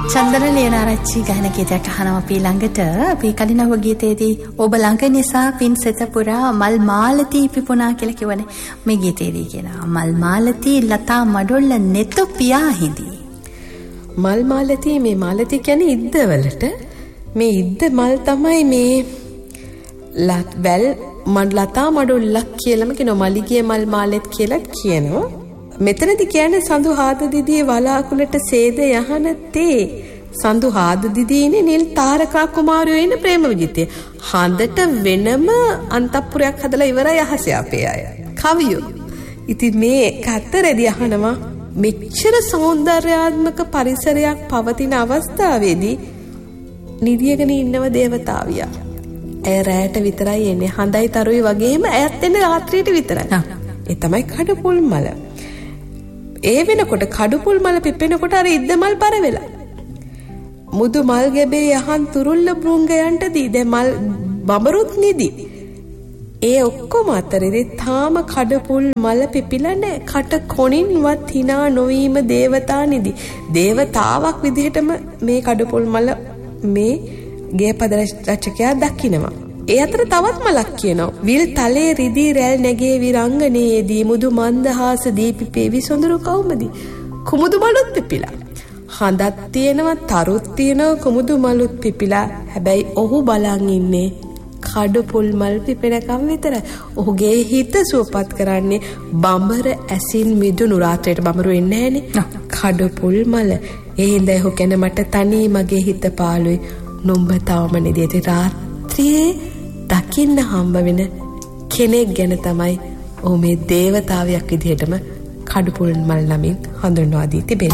චන්දන ලියනාරච්චි ගහන ගීතයක් අහනවා අපි ළඟට. අපි කලින් අහුව ගීතේදී ඔබ ළඟ නිසා පින් සෙත පුරා මල් මාලති පිපුණා කියලා කිව්වනේ. මේ ගීතේදී කියනවා මල් මාලති ලතා මඩොල්ල නෙතු පියා හිඳි. මල් මාලති මේ මාලති කියන්නේ ඉද්දවලට මේ ඉද්ද මල් තමයි මේ වැල් ලතා මඩොල්ලක් කියලාම කියනවා. මලිගේ මල් මාලෙත් කියලා කියනවා. මෙතනදි කියන්නේ සඳු හාද දිදී වලාකුළට සේද යහන තේ සඳු හාද දිදීනේ නිල් තාරකා කුමාරයෝ ඉන්න ප්‍රේම විජිතේ හඳට වෙනම අන්තපුරයක් හදලා ඉවරයි අහසේ අපේ අය කවියෝ. ඉතින් මේ කතරේදී අහනවා මෙච්චර සෞන්දර්යාත්මක පරිසරයක් පවතින අවස්ථාවේදී නිදියගෙන ඉන්නව දේවතාවියා. ඇය රැයට විතරයි එන්නේ. හඳයි තරුයි වගේම ඇයත් එන්නේ රාත්‍රියට විතරයි. ඒ තමයි කඩපුල් මල. ඒ වෙනකොට කඩපුල් මල පිපෙනකොට අර ඉද්ද මල් පර වෙලා. මුදු මල් ගැබේ යහන් තුරුල්ල බෘංගයන්ට දී දැන් මල් බඹරුත් නිදි. ඒ ඔක්කොම අතරේදී තාම කඩපුල් මල පිපිලා නැහැ. කට කොණින්වත් hina නොවීම දේවතා නිදි. දේවතාවක් විදිහටම මේ කඩපුල් මල මේ ගේපද රචකයා දකිනවා. ඒ අතර තවත් මලක් කියනවා. විල් තලේ රිදී රැල් නැගේ විරංගනේදී මුදු මන්දහාස දීපිපේ විසොඳුරු කවුමදී කුමුදු මලුත් පිපිලා. හඳක් තියෙනවා තරුත් තියෙනවා කුමුදු මලුත් පිපිලා. හැබැයි ඔහු බලන් ඉන්නේ කඩපුල් මල් පිපෙනකම් විතරයි. ඔහුගේ හිත සුවපත් කරන්නේ බඹර ඇසින් මිදුණු රාත්‍රියට බඹරු එන්නේ නැහනේ. කඩපුල් මල. ඒ හින්දා ඔහු කියන්නේ මට තනි මගේ හිත පාළුයි. නුඹ තවම නිදියට රාත්‍රියේ දකින්න හම්බ වෙන කෙනෙක් ගැන තමයි ඔහු මේ දේවතාවයක් විදිහටම කඩපුල් මල් නමින් හඳුන්වා දී තිබෙන්නේ.